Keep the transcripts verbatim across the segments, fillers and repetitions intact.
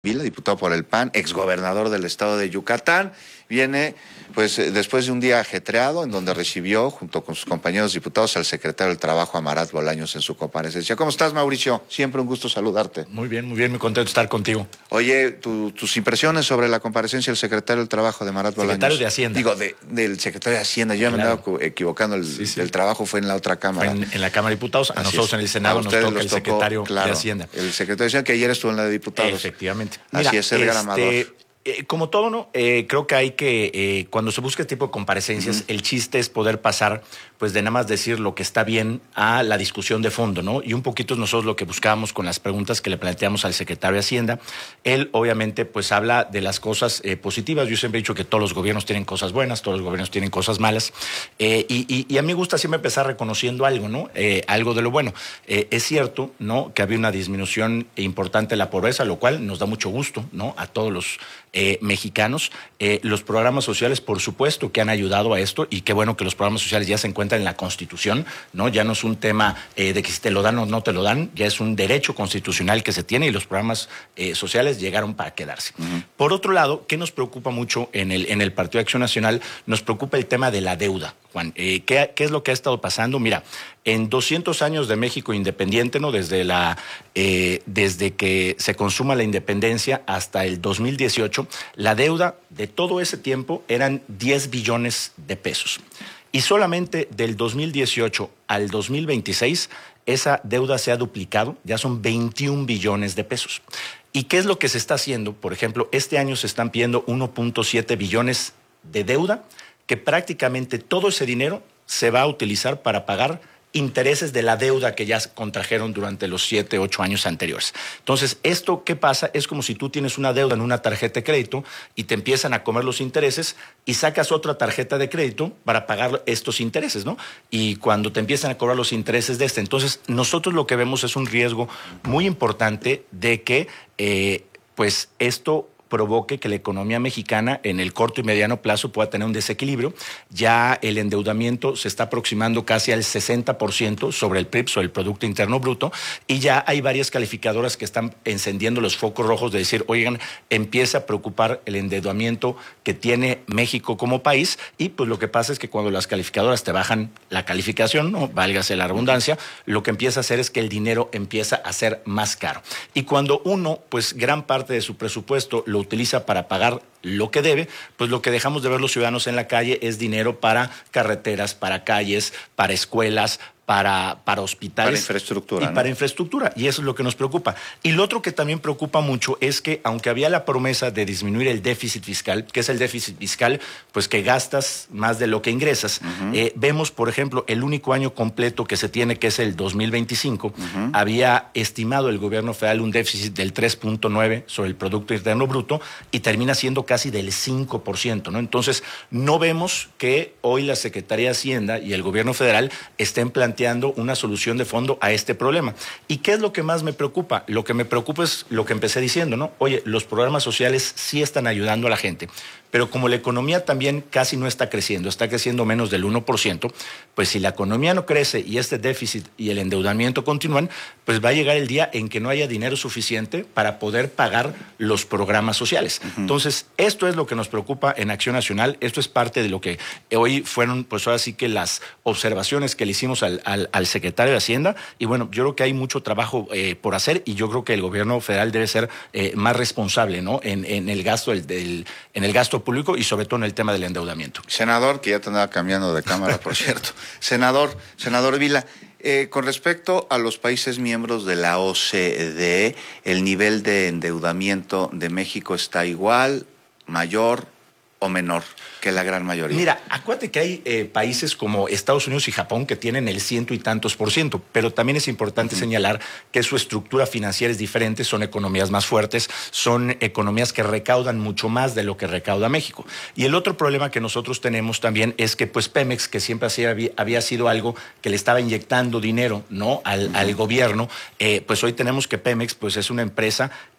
Vila, diputado por el P A N, exgobernador del estado de Yucatán, viene pues después de un día ajetreado en donde recibió junto con sus compañeros diputados al secretario del Trabajo, Amarat Bolaños, en su comparecencia. ¿Cómo estás, Mauricio? Siempre un gusto saludarte. Muy bien, muy bien, muy contento de estar contigo. Oye, tu, tus impresiones sobre la comparecencia del secretario del Trabajo de Amarat Bolaños. Secretario de Hacienda. Digo, de, del secretario de Hacienda. Yo claro. me andaba equivocando, el, sí, sí. el trabajo fue en la otra Cámara. Fue en, en la Cámara de Diputados, a Así nosotros es. en el Senado nos toca el tocó, secretario claro, de Hacienda. El secretario de Hacienda que ayer estuvo en la de Diputados. Efectivamente. Así Mira, es, Edgar este... Amador. Eh, como todo, ¿no? Eh, creo que hay que, eh, cuando se busca este tipo de comparecencias, uh-huh. el chiste es poder pasar, pues de nada más decir lo que está bien a la discusión de fondo, ¿no? Y un poquito nosotros lo que buscábamos con las preguntas que le planteamos al secretario de Hacienda. Él, obviamente, pues habla de las cosas eh, positivas. Yo siempre he dicho que todos los gobiernos tienen cosas buenas, todos los gobiernos tienen cosas malas. Eh, y, y, y a mí me gusta siempre empezar reconociendo algo, ¿no? Eh, algo de lo bueno. Eh, es cierto, ¿no? Que había una disminución importante de la pobreza, lo cual nos da mucho gusto, ¿no? A todos los Eh, mexicanos. Eh, los programas sociales, por supuesto, que han ayudado a esto, y qué bueno que los programas sociales ya se encuentran en la Constitución, ¿no? Ya no es un tema eh, de que si te lo dan o no te lo dan, ya es un derecho constitucional que se tiene, y los programas eh, sociales llegaron para quedarse. Uh-huh. Por otro lado, ¿qué nos preocupa mucho en el, en el Partido de Acción Nacional? Nos preocupa el tema de la deuda, Juan. Eh, ¿qué, ¿Qué es lo que ha estado pasando? Mira, en doscientos años de México independiente, ¿no? Desde, la, eh, desde que se consuma la independencia hasta el dos mil dieciocho, la deuda de todo ese tiempo eran diez billones de pesos. Y solamente del dos mil dieciocho al dos mil veintiséis, esa deuda se ha duplicado, ya son veintiún billones de pesos. ¿Y qué es lo que se está haciendo? Por ejemplo, este año se están pidiendo uno punto siete billones de deuda, que prácticamente todo ese dinero se va a utilizar para pagar intereses de la deuda que ya contrajeron durante los siete, ocho años anteriores. Entonces, ¿esto qué pasa? Es como si tú tienes una deuda en una tarjeta de crédito y te empiezan a comer los intereses y sacas otra tarjeta de crédito para pagar estos intereses, ¿no? Y cuando te empiezan a cobrar los intereses de este, entonces nosotros lo que vemos es un riesgo muy importante de que, eh, pues, esto provoque que la economía mexicana en el corto y mediano plazo pueda tener un desequilibrio. Ya el endeudamiento se está aproximando casi al sesenta por ciento sobre el P I B, sobre el Producto Interno Bruto, y ya hay varias calificadoras que están encendiendo los focos rojos de decir, oigan, empieza a preocupar el endeudamiento que tiene México como país, y pues lo que pasa es que cuando las calificadoras te bajan la calificación, no válgase la redundancia, lo que empieza a hacer es que el dinero empieza a ser más caro. Y cuando uno, pues gran parte de su presupuesto lo utiliza para pagar lo que debe, pues lo que dejamos de ver los ciudadanos en la calle es dinero para carreteras, para calles, para escuelas, para, para hospitales. Para infraestructura. Y ¿no? para infraestructura, y eso es lo que nos preocupa. Y lo otro que también preocupa mucho es que, aunque había la promesa de disminuir el déficit fiscal, que es el déficit fiscal, pues que gastas más de lo que ingresas, uh-huh. eh, vemos, por ejemplo, el único año completo que se tiene, que es el dos mil veinticinco, uh-huh. había estimado el gobierno federal un déficit del tres punto nueve sobre el Producto Interno Bruto, y termina siendo casi del cinco por ciento, ¿no? Entonces, no vemos que hoy la Secretaría de Hacienda y el gobierno federal estén planteando una solución de fondo a este problema. ¿Y qué es lo que más me preocupa? Lo que me preocupa es lo que empecé diciendo, ¿no? Oye, los programas sociales sí están ayudando a la gente, pero como la economía también casi no está creciendo, está creciendo menos del uno por ciento, pues si la economía no crece y este déficit y el endeudamiento continúan, pues va a llegar el día en que no haya dinero suficiente para poder pagar los programas sociales. Uh-huh. Entonces, esto es lo que nos preocupa en Acción Nacional. Esto es parte de lo que hoy fueron, pues ahora sí que las observaciones que le hicimos al, al, al secretario de Hacienda. Y bueno, yo creo que hay mucho trabajo eh, por hacer, y yo creo que el gobierno federal debe ser eh, más responsable, ¿no? En, en el gasto del, del, en el gasto público, y sobre todo en el tema del endeudamiento. Senador, que ya te andaba cambiando de cámara, por cierto. Senador, senador Vila, eh, con respecto a los países miembros de la O C D E, ¿el nivel de endeudamiento de México está igual, mayor o menor que la gran mayoría? Mira, acuérdate que hay eh, países como Estados Unidos y Japón que tienen el ciento y tantos por ciento, pero también es importante uh-huh. señalar que su estructura financiera es diferente, son economías más fuertes, son economías que recaudan mucho más de lo que recauda México. Y el otro problema que nosotros tenemos también es que pues Pemex, que siempre había, había sido algo que le estaba inyectando dinero, ¿no? al, uh-huh. al gobierno, eh, pues hoy tenemos que Pemex pues es una empresa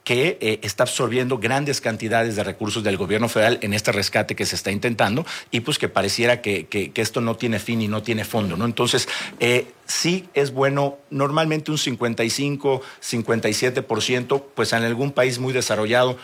que eh, está absorbiendo grandes cantidades de recursos del gobierno federal en este rescate que se está intentando y pues que pareciera que, que, que esto no tiene fin y no tiene fondo, ¿no? Entonces, eh, sí es bueno, normalmente un cincuenta y cinco, cincuenta y siete por ciento, pues en algún país muy desarrollado